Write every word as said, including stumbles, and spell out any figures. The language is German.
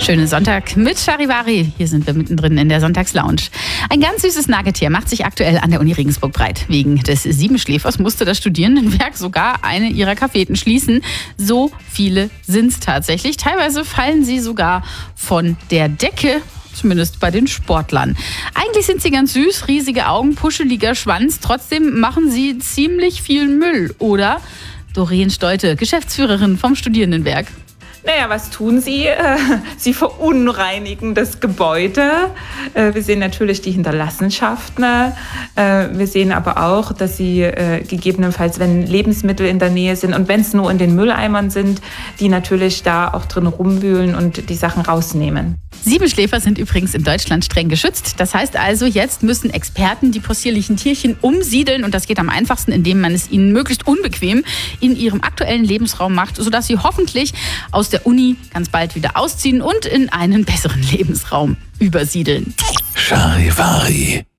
Schönen Sonntag mit Charivari. Hier sind wir mittendrin in der Sonntagslounge. Ein ganz süßes Nagetier macht sich aktuell an der Uni Regensburg breit. Wegen des Siebenschläfers musste das Studierendenwerk sogar eine ihrer Cafeten schließen. So viele sind es tatsächlich. Teilweise fallen sie sogar von der Decke. Zumindest bei den Sportlern. Eigentlich sind sie ganz süß, riesige Augen, puscheliger Schwanz. Trotzdem machen sie ziemlich viel Müll, oder? Doreen Stolte, Geschäftsführerin vom Studierendenwerk. Naja, was tun sie? Sie verunreinigen das Gebäude. Wir sehen natürlich die Hinterlassenschaften. Wir sehen aber auch, dass sie gegebenenfalls, wenn Lebensmittel in der Nähe sind und wenn es nur in den Mülleimern sind, die natürlich da auch drin rumwühlen und die Sachen rausnehmen. Siebenschläfer sind übrigens in Deutschland streng geschützt. Das heißt also, jetzt müssen Experten die possierlichen Tierchen umsiedeln und das geht am einfachsten, indem man es ihnen möglichst unbequem in ihrem aktuellen Lebensraum macht, sodass sie hoffentlich aus der Uni ganz bald wieder ausziehen und in einen besseren Lebensraum übersiedeln. Charivari.